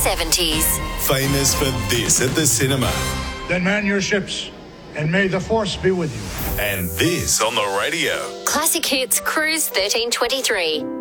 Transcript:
70s. Famous for this at the cinema. Then man your ships, and may the force be with you. And this on the radio. Classic Hits Cruise 1323.